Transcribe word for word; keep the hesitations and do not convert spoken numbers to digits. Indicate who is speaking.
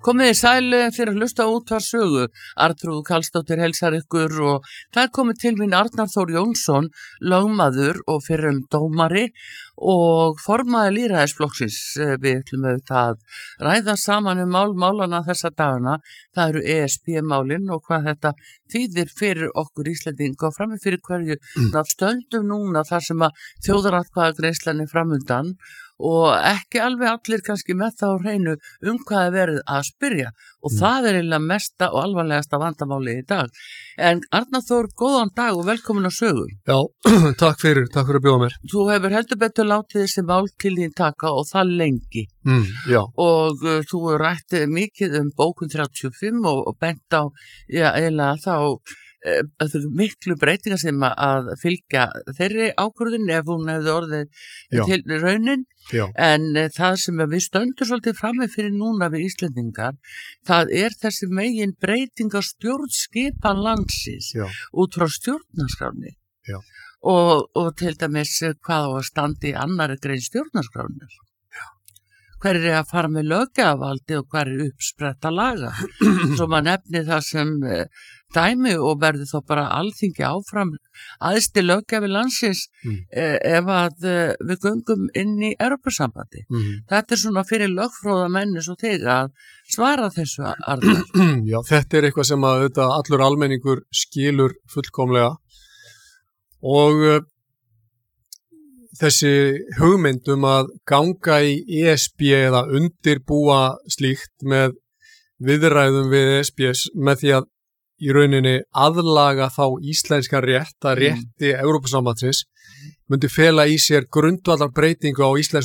Speaker 1: Komið þið sæl fyrir að hlusta á Útvarpssögu. Arnþrúður Karlsdóttir heilsar ykkur og það er komið til mín Arnar Þór Jónsson, lögmaður og fyrrum dómari og formaður lýðræðisflokksins. Við ætlum auðvitað að ræða saman um mál málana þessa dagana. Það eru E S B-málin og hvað þetta þýðir fyrir okkur Íslendinga og frammi fyrir hverju mm. stöndum núna þar sem að þjóðaratkvæðagreiðslan er framundan og ekki alveg allir kannski með þá hreinu um hvað er verið að spyrja og mm. það er eiginlega mesta og alvarlegasta vandamáli í dag. En Arnar Þór, góðan dag og velkomin á Sögu.
Speaker 2: Já, takk fyrir, takk fyrir að bjóða mér.
Speaker 1: Þú hefur heldur betur látið þessi mál til þín taka og það lengi.
Speaker 2: Mm, já.
Speaker 1: Og uh, þú hefur rætt mikið um bókun þrjátíu og fimm og, og bent á, já, eiginlega þá Það eru miklu breytingar sem að fylgja þeirri ákvörðun ef hún hefði orðið Já. Til raunin Já. En það sem við stöndum svolítið frammi fyrir núna við Íslendingar það er þessi megin breyting á stjórnskipan landsins Já. Út frá stjórnarskránni og, og til dæmis hvað á að standa í annarri grein stjórnarskránir hver er að fara með löggjafarvaldi og hver er uppspretta laga svo maður nefni það sem dæmi og verður þá bara alþingi áfram æðsti löggjafi landsins mm. ef að við göngum inn í Evrópusambandi. Mm. Þetta er svona fyrir lögfróða menni svo þig að svara þessu Arnar.
Speaker 2: Já, þetta er eitthvað sem að þetta, allur almenningur skilur fullkomlega og uh, þessi hugmynd um að ganga í E S B eða undirbúa slíkt með viðræðum við E S B með því að í rauninni aðlaga þá íslenska rétt að rétti mm. Evrópusambandsins myndi fela í sér grundvallar breytingu á íslensku